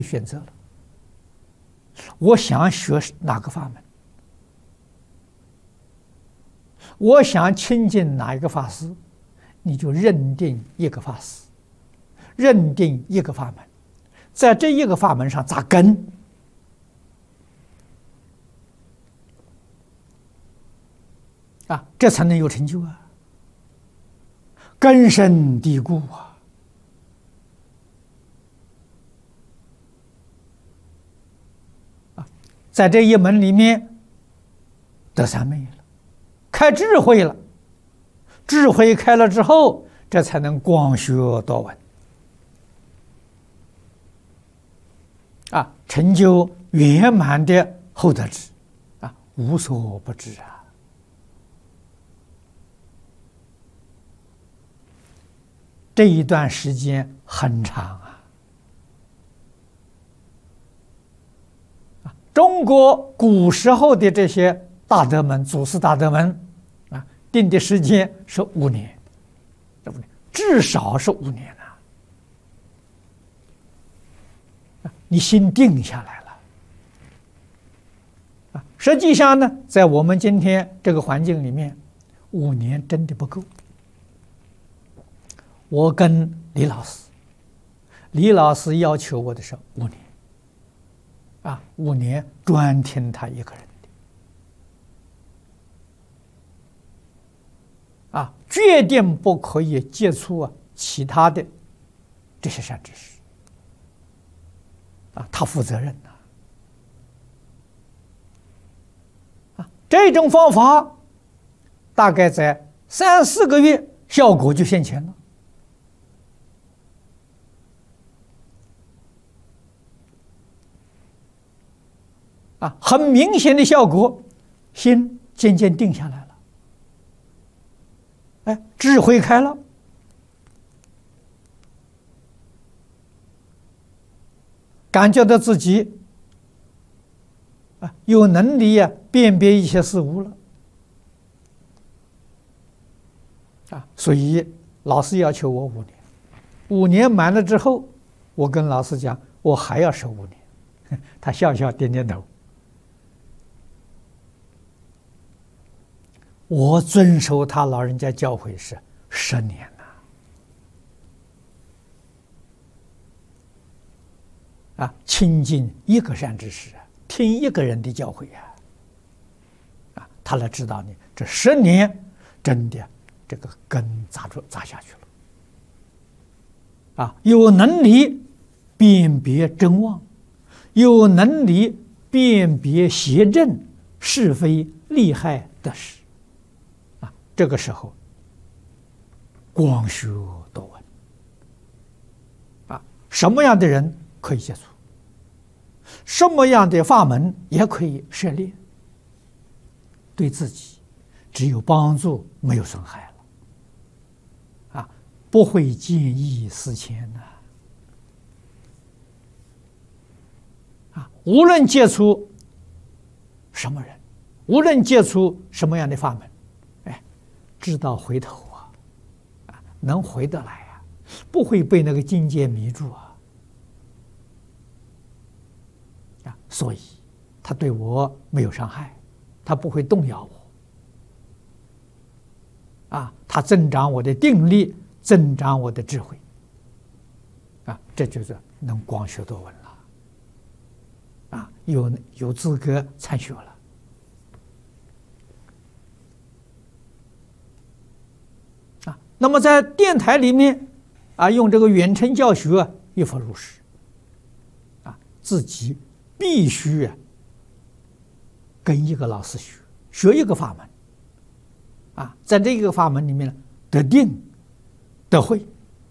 选择了，我想学哪个法门，我想亲近哪一个法师，你就认定一个法师，认定一个法门，在这一个法门上扎根，这才能有成就啊，根深蒂固在这一门里面得三昧了，开智慧了，智慧开了之后，这才能广学多闻成就圆满的厚德智无所不知这一段时间很长中国古时候的这些大德们、祖师大德们定的时间是5年，至少是5年你心定下来了实际上呢，在我们今天这个环境里面，5年真的不够。我跟李老师要求我的是5年5年专听他一个人的决定不可以接触其他的这些善知识他负责任这种方法大概在3、4个月效果就现前了很明显的效果，心渐渐定下来了，智慧开了，感觉到自己有能力辨别一些事物了所以老师要求我5年，5年满了之后，我跟老师讲，我还要守5年，他笑笑点点头。我遵守他老人家教诲是10年亲近一个善知识听一个人的教诲他来指导你，这10年真的这个根扎下去了有能力辨别真妄，有能力辨别邪正是非利害得失这个时候广学多闻什么样的人可以接触，什么样的法门也可以涉猎，对自己只有帮助没有损害了不会见异思迁无论接触什么人，无论接触什么样的法门知道回头能回得来不会被那个境界迷住所以他对我没有伤害，他不会动摇我他增长我的定力，增长我的智慧这就是能广学多闻了有资格参学了那么在电台里面用这个远程教学亦复如是自己必须跟一个老师学一个法门在这个法门里面得定得慧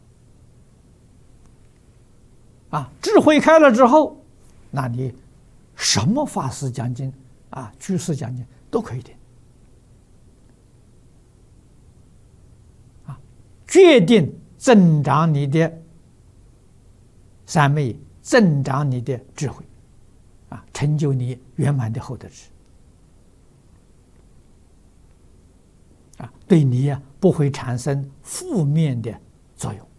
智慧开了之后，那你什么法师讲经居士讲经都可以听决定增长你的三昧，增长你的智慧成就你圆满的厚德智对你不会产生负面的作用